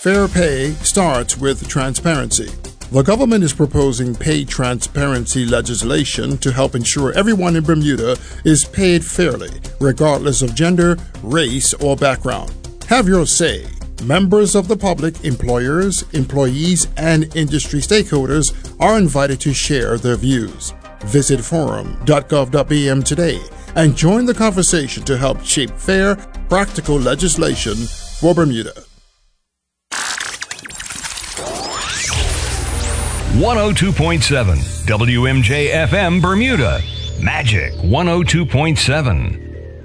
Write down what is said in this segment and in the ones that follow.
Fair pay starts with transparency. The government is proposing pay transparency legislation to help ensure everyone in Bermuda is paid fairly, regardless of gender, race, or background. Have your say. Members of the public, employers, employees, and industry stakeholders are invited to share their views. Visit forum.gov.bm today and join the conversation to help shape fair, practical legislation for Bermuda. 102.7 WMJ-FM Bermuda. Magic 102.7.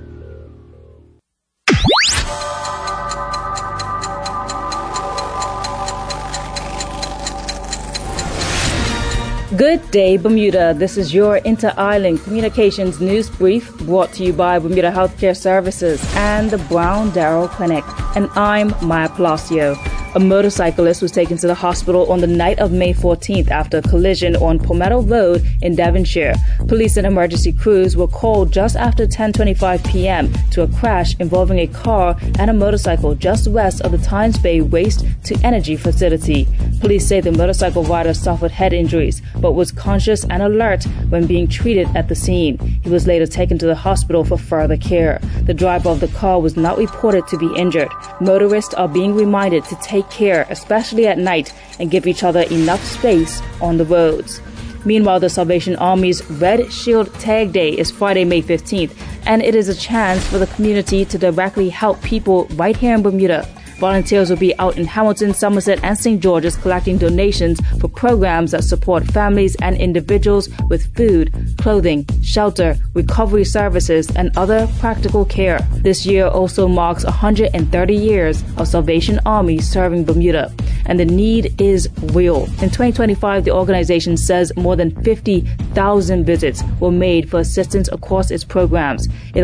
Good day, Bermuda. This is your Inter-Island Communications News Brief brought to you by Bermuda Healthcare Services and the Brown Darrow Clinic. And I'm Maya Palacio. A motorcyclist was taken to the hospital on the night of May 14th after a collision on Palmetto Road in Devonshire. Police and emergency crews were called just after 10:25 p.m. to a crash involving a car and a motorcycle just west of the Tynes Bay Waste-to-Energy facility. Police say the motorcycle rider suffered head injuries but was conscious and alert when being treated at the scene. He was later taken to the hospital for further care. The driver of the car was not reported to be injured. Motorists are being reminded to take care, especially at night, and give each other enough space on the roads. Meanwhile, the Salvation Army's Red Shield Tag Day is Friday, May 15th, and it is a chance for the community to directly help people right here in Bermuda. Volunteers will be out in Hamilton, Somerset, and St. George's collecting donations for programs that support families and individuals with food, clothing, shelter, recovery services, and other practical care. This year also marks 130 years of Salvation Army serving Bermuda, and the need is real. In 2025, the organization says more than 50,000 visits were made for assistance across its programs. It